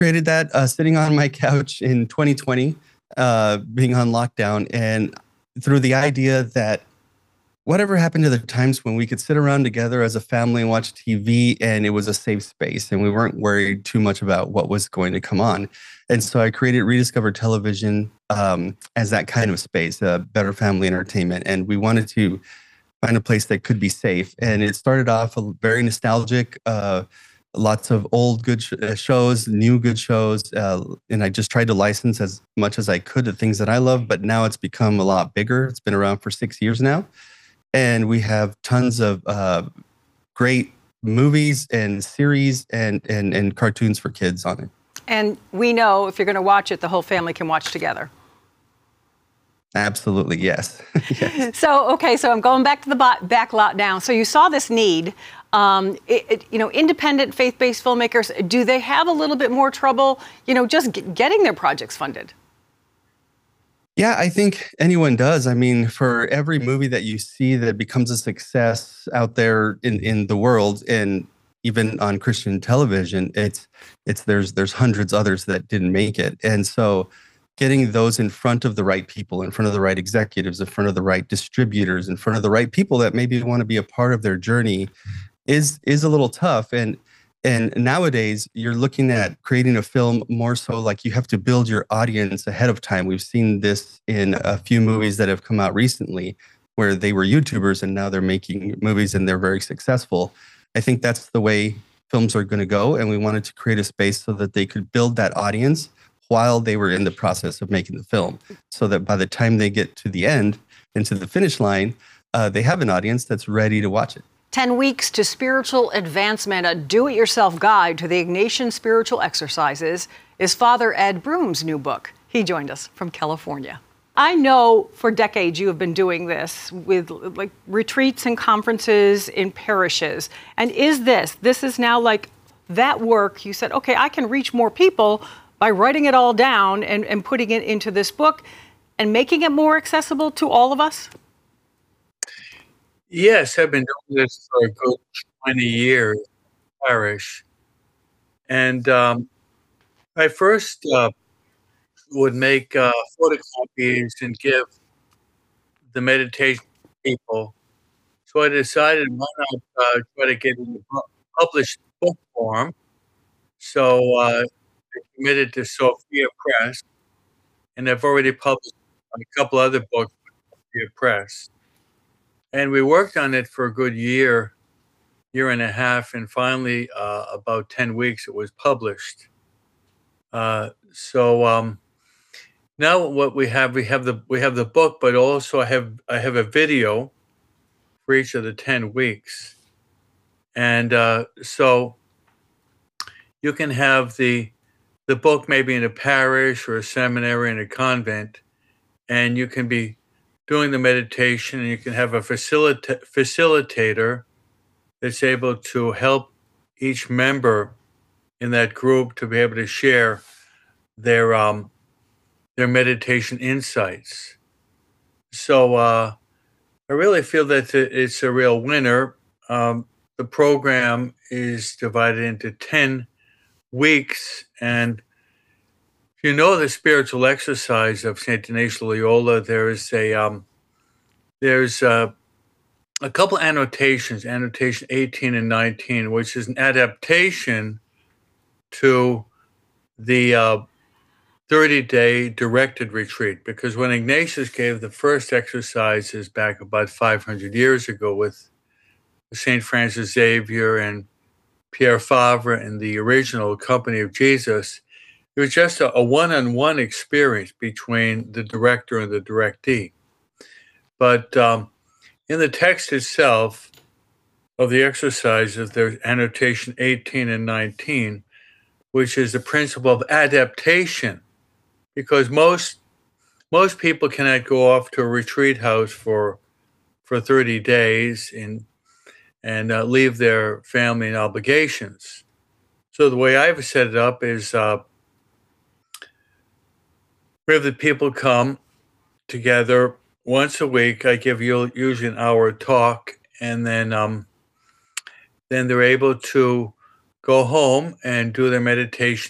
Created that sitting on my couch in 2020, being on lockdown, and through the idea that whatever happened to the times when we could sit around together as a family and watch TV and it was a safe space and we weren't worried too much about what was going to come on. And so I created Rediscover Television as that kind of space, better family entertainment. And we wanted to find a place that could be safe. And it started off very nostalgic, lots of old good shows, new good shows. And I just tried to license as much as I could the things that I love. But now it's become a lot bigger. It's been around for 6 years now. And we have tons of great movies and series and cartoons for kids on it. And we know if you're going to watch it, the whole family can watch together. Absolutely, yes. Yes. So I'm going back to the back lot now. So you saw this need. Independent faith-based filmmakers, do they have a little bit more trouble, just getting their projects funded? Yeah, I think anyone does. I mean, for every movie that you see that becomes a success out there in the world, and even on Christian television, there's hundreds others that didn't make it. And so getting those in front of the right people, in front of the right executives, in front of the right distributors, in front of the right people that maybe want to be a part of their journey is a little tough. And nowadays, you're looking at creating a film more so like you have to build your audience ahead of time. We've seen this in a few movies that have come out recently where they were YouTubers and now they're making movies and they're very successful. I think that's the way films are going to go. And we wanted to create a space so that they could build that audience while they were in the process of making the film, so that by the time they get to the end and to the finish line, they have an audience that's ready to watch it. 10 Weeks to Spiritual Advancement, a do-it-yourself guide to the Ignatian spiritual exercises, is Father Ed Broom's new book. He joined us from California. I know for decades you have been doing this with like retreats and conferences in parishes. And this is now like that work, you said, okay, I can reach more people by writing it all down and putting it into this book and making it more accessible to all of us? Yes, I've been doing this for a good 20 years, parish. And I first would make photocopies and give the meditation to people. So I decided, why not try to get it in published book form. So I committed to Sophia Press, and I've already published a couple other books with Sophia Press. And we worked on it for a good year and a half, and finally, about 10 weeks, it was published. So now what we have the book, but also I have a video for each of the 10 weeks, and so you can have the book maybe in a parish or a seminary in a convent, and you can be doing the meditation, and you can have a facilitator that's able to help each member in that group to be able to share their meditation insights. So I really feel that it's a real winner. The program is divided into 10 weeks, and if you know the spiritual exercise of St. Ignatius Loyola, there's a couple annotations, annotation 18 and 19, which is an adaptation to the 30-day directed retreat. Because when Ignatius gave the first exercises back about 500 years ago with St. Francis Xavier and Pierre Favre and the original Company of Jesus, it was just a one-on-one experience between the director and the directee. But in the text itself of the exercises, there's annotation 18 and 19, which is the principle of adaptation, because most people cannot go off to a retreat house for 30 days and leave their family and obligations. So the way I've set it up is we have the people come together once a week. I give you usually an hour talk, and then they're able to go home and do their meditation